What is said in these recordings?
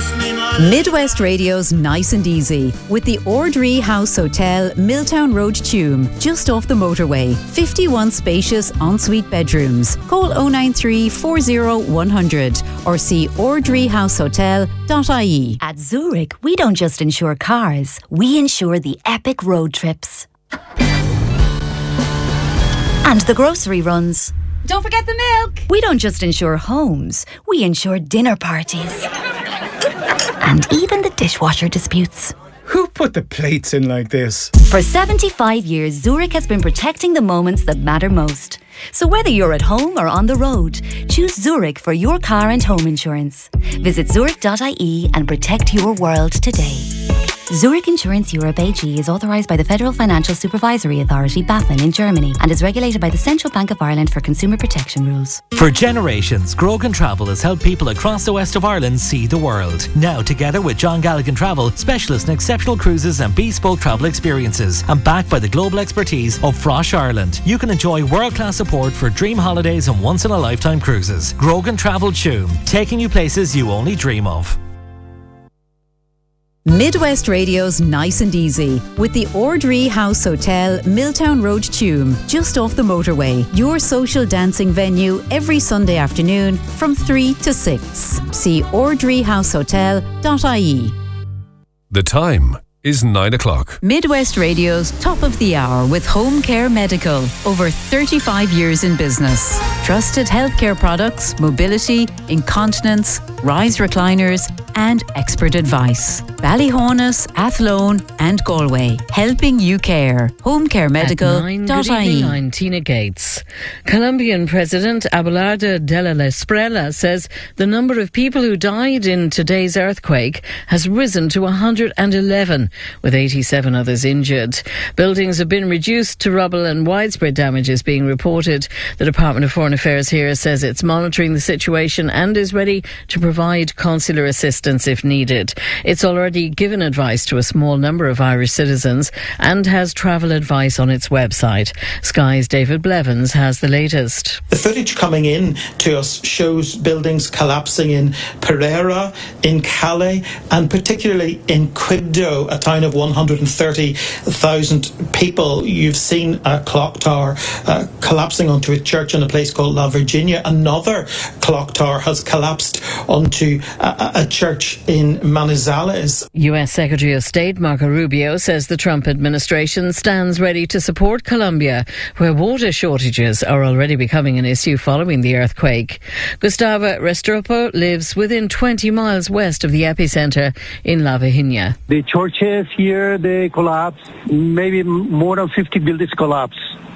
Midwest Radio's Nice and Easy with the Ordree House Hotel, Milltown Road, Tuam, just off the motorway. 51 spacious ensuite bedrooms. Call 093 40 100 or see ordreehousehotel.ie. At Zurich, we don't just insure cars, we insure the epic road trips. And the grocery runs. Don't forget the milk. We don't just insure homes, we insure dinner parties. And even the dishwasher disputes. Who put the plates in like this? For 75 years, Zurich has been protecting the moments that matter most. So whether you're at home or on the road, choose Zurich for your car and home insurance. Visit zurich.ie and protect your world today. Zurich Insurance Europe AG is authorised by the Federal Financial Supervisory Authority, BaFin, in Germany and is regulated by the Central Bank of Ireland for consumer protection rules. For generations, Grogan Travel has helped people across the west of Ireland see the world. Now, together with John Galligan Travel, specialists in exceptional cruises and bespoke travel experiences, and backed by the global expertise of Frosh Ireland, you can enjoy world-class support for dream holidays and once-in-a-lifetime cruises. Grogan Travel Tuam, taking you places you only dream of. Midwest Radio's Nice and Easy with the Ordree House Hotel, Milltown Road, Tuam, just off the motorway. Your social dancing venue every Sunday afternoon from 3 to 6. See ordreehousehotel.ie. The time is 9 o'clock. Midwest Radio's Top of the Hour with Home Care Medical. Over 35 years in business. Trusted healthcare products, mobility, incontinence, rise recliners and expert advice. Ballyhonus, Athlone and Galway. Helping you care. Homecaremedical.ie. Good evening, I'm Tina Gates. Colombian President Abelardo de la Espriella says the number of people who died in today's earthquake has risen to 111, with 87 others injured. Buildings have been reduced to rubble and widespread damage is being reported. The Department of Foreign Affairs here says it's monitoring the situation and is ready to provide consular assistance if needed. It's already given advice to a small number of Irish citizens and has travel advice on its website. Sky's David Blevins has the latest. The footage coming in to us shows buildings collapsing in Pereira, in Calais, and particularly in Quibdó, a town of 130,000 people. You've seen a clock tower collapsing onto a church in a place called La Virginia. Another clock tower has collapsed onto a church in Manizales. US Secretary of State Marco Rubio says the Trump administration stands ready to support Colombia, where water shortages are already becoming an issue following the earthquake. Gustavo Restrepo lives within 20 miles west of the epicenter in La Virginia. The churches here, they collapsed. Maybe more than 50 buildings collapsed.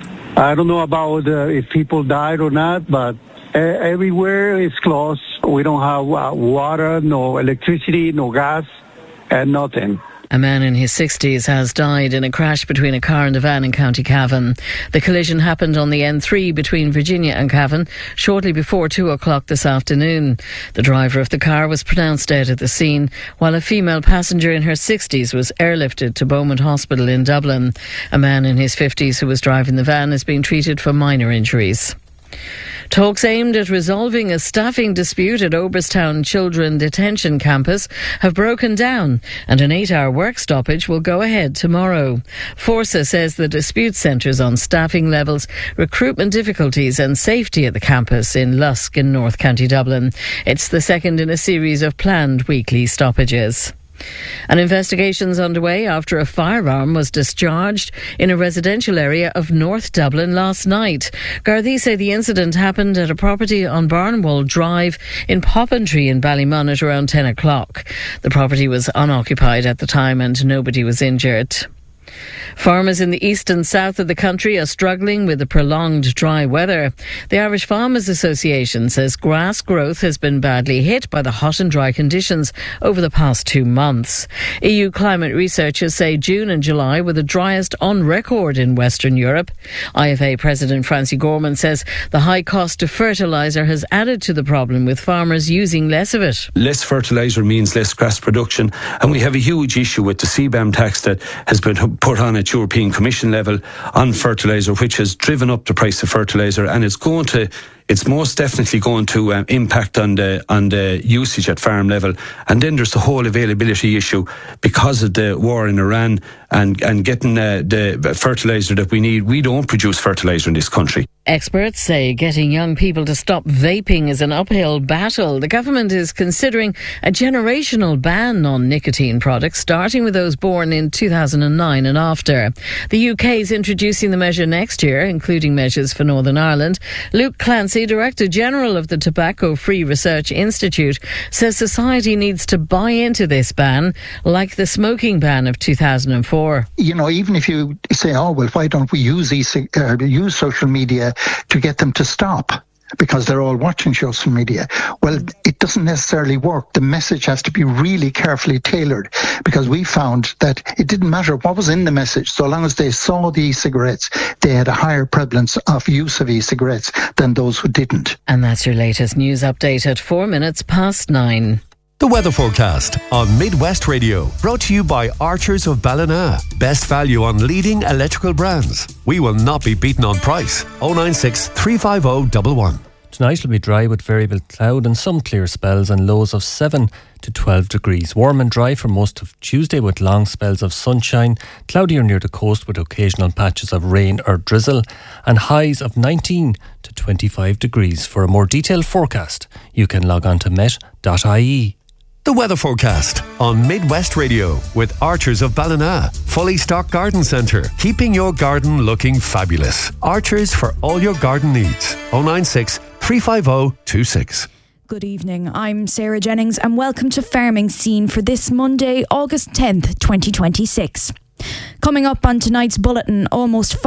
I don't know about if people died or not, but everywhere is closed. We don't have water, no electricity, no gas, and nothing. A man in his 60s has died in a crash between a car and a van in County Cavan. The collision happened on the N3 between Virginia and Cavan shortly before 2 o'clock this afternoon. The driver of the car was pronounced dead at the scene, while a female passenger in her 60s was airlifted to Beaumont Hospital in Dublin. A man in his 50s who was driving the van is being treated for minor injuries. Talks aimed at resolving a staffing dispute at Oberstown Children Detention Campus have broken down, and an 8-hour work stoppage will go ahead tomorrow. Forza says the dispute centres on staffing levels, recruitment difficulties and safety at the campus in Lusk in North County Dublin. It's the second in a series of planned weekly stoppages. An investigation's underway after a firearm was discharged in a residential area of North Dublin last night. Gardaí say the incident happened at a property on Barnwall Drive in Poppentry in Ballymun at around 10 o'clock. The property was unoccupied at the time and nobody was injured. Farmers in the east and south of the country are struggling with the prolonged dry weather. The Irish Farmers Association says grass growth has been badly hit by the hot and dry conditions over the past 2 months. EU climate researchers say June and July were the driest on record in Western Europe. IFA President Francie Gorman says the high cost of fertiliser has added to the problem, with farmers using less of it. Less fertiliser means less grass production, and we have a huge issue with the CBAM tax that has been put on at European Commission level on fertiliser, which has driven up the price of fertiliser, and it's most definitely going to impact on the usage at farm level. And then there's the whole availability issue because of the war in Iran and getting the fertiliser that we need. We don't produce fertiliser in this country. Experts say getting young people to stop vaping is an uphill battle. The government is considering a generational ban on nicotine products, starting with those born in 2009 and after. The UK is introducing the measure next year, including measures for Northern Ireland. Luke Clancy, Director General of the Tobacco Free Research Institute, says society needs to buy into this ban, like the smoking ban of 2004. Even if you say, why don't we use social media to get them to stop? Because they're all watching social media. Well, it doesn't necessarily work. The message has to be really carefully tailored, because we found that it didn't matter what was in the message, so long as they saw the e-cigarettes, they had a higher prevalence of use of e-cigarettes than those who didn't. And that's your latest news update at 9:04. The weather forecast on Midwest Radio, brought to you by Archers of Ballina. Best value on leading electrical brands. We will not be beaten on price. 096 350 111. Tonight will be dry with variable cloud and some clear spells and lows of 7 to 12 degrees. Warm and dry for most of Tuesday with long spells of sunshine, cloudier near the coast with occasional patches of rain or drizzle, and highs of 19 to 25 degrees. For a more detailed forecast, you can log on to met.ie. The weather forecast on Midwest Radio with Archers of Ballina. Fully stocked garden centre, keeping your garden looking fabulous. Archers for all your garden needs. 096 350 26. Good evening, I'm Sarah Jennings and welcome to Farming Scene for this Monday, August 10th, 2026. Coming up on tonight's bulletin, almost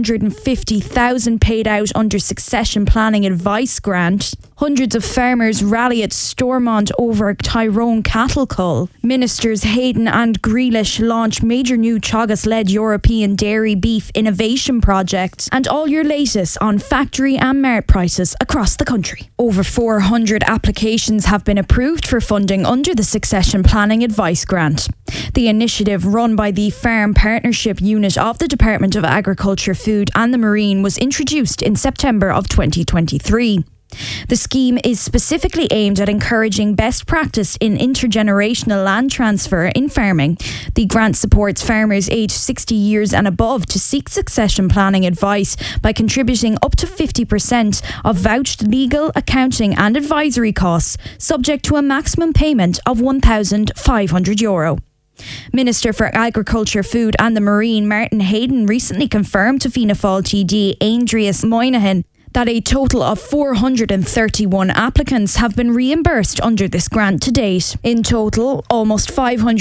550,000 paid out under Succession Planning Advice Grant. Hundreds of farmers rally at Stormont over Tyrone cattle cull. Ministers Hayden and Grealish launch major new Teagasc-led European dairy beef innovation project. And all your latest on factory and mart prices across the country. Over 400 applications have been approved for funding under the Succession Planning Advice Grant. The initiative, run by the Farm Partnership Unit of the Department of Agriculture, Food and the Marine, was introduced in September of 2023. The scheme is specifically aimed at encouraging best practice in intergenerational land transfer in farming. The grant supports farmers aged 60 years and above to seek succession planning advice by contributing up to 50% of vouched legal, accounting and advisory costs, subject to a maximum payment of €1,500. Minister for Agriculture, Food and the Marine, Martin Hayden, recently confirmed to Fianna Fáil TD Andreas Moynihan that a total of 431 applicants have been reimbursed under this grant to date. In total, almost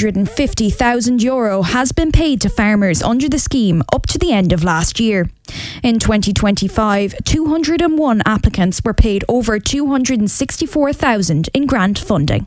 €550,000 has been paid to farmers under the scheme up to the end of last year. In 2025, 201 applicants were paid over $264,000 in grant funding.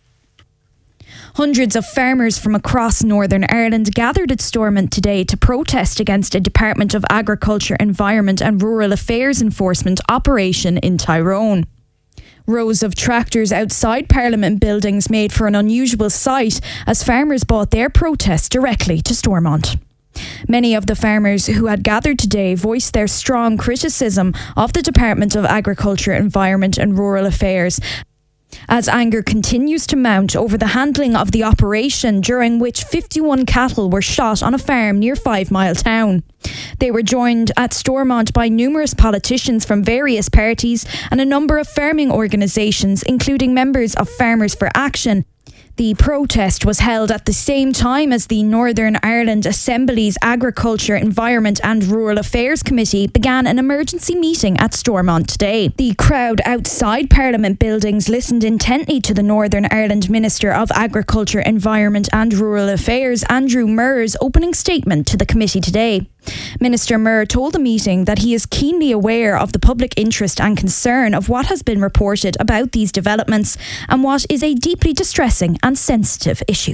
Hundreds of farmers from across Northern Ireland gathered at Stormont today to protest against a Department of Agriculture, Environment and Rural Affairs enforcement operation in Tyrone. Rows of tractors outside Parliament buildings made for an unusual sight as farmers brought their protest directly to Stormont. Many of the farmers who had gathered today voiced their strong criticism of the Department of Agriculture, Environment and Rural Affairs, as anger continues to mount over the handling of the operation, during which 51 cattle were shot on a farm near 5 Mile Town. They were joined at Stormont by numerous politicians from various parties and a number of farming organisations, including members of Farmers for Action. The protest was held at the same time as the Northern Ireland Assembly's Agriculture, Environment and Rural Affairs Committee began an emergency meeting at Stormont today. The crowd outside Parliament buildings listened intently to the Northern Ireland Minister of Agriculture, Environment and Rural Affairs, Andrew Murr's opening statement to the committee today. Minister Murr told the meeting that he is keenly aware of the public interest and concern of what has been reported about these developments and what is a deeply distressing and sensitive issue.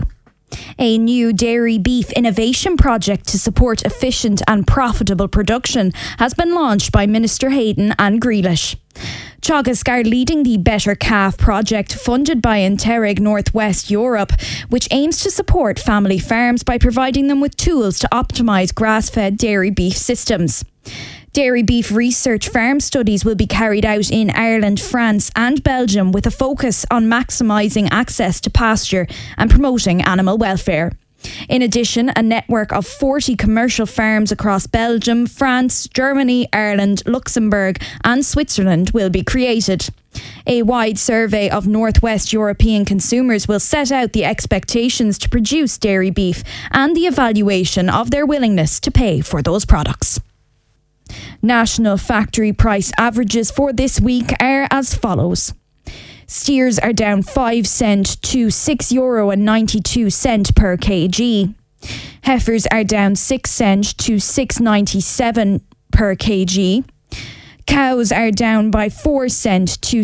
A new dairy beef innovation project to support efficient and profitable production has been launched by Minister Hayden and Grealish. Teagasc are leading the Better Calf project funded by Interreg Northwest Europe, which aims to support family farms by providing them with tools to optimise grass-fed dairy beef systems. Dairy beef research farm studies will be carried out in Ireland, France and Belgium with a focus on maximising access to pasture and promoting animal welfare. In addition, a network of 40 commercial farms across Belgium, France, Germany, Ireland, Luxembourg and Switzerland will be created. A wide survey of Northwest European consumers will set out the expectations to produce dairy beef and the evaluation of their willingness to pay for those products. National factory price averages for this week are as follows. Steers are down 5 cent to €6.92 per kg. Heifers are down 6 cent to €6.97 per kg. Cows are down by 4 cent to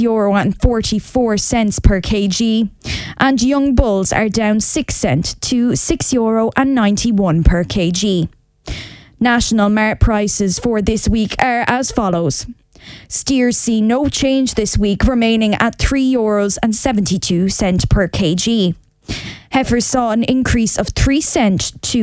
€6.44 per kg. And young bulls are down 6 cent to €6.91 per kg. National mart prices for this week are as follows. Steers see no change this week, remaining at €3.72 per kg. Heifers saw an increase of 3 cent to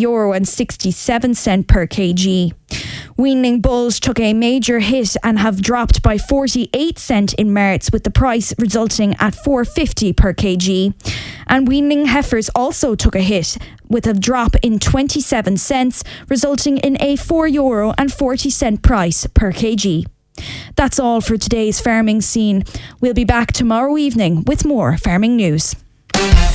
€3.67 per kg. Weaning bulls took a major hit and have dropped by 48 cent in marts, with the price resulting at €4.50 per kg. And weaning heifers also took a hit with a drop in 27 cents, resulting in a €4.40 price per kg. That's all for today's farming scene. We'll be back tomorrow evening with more farming news.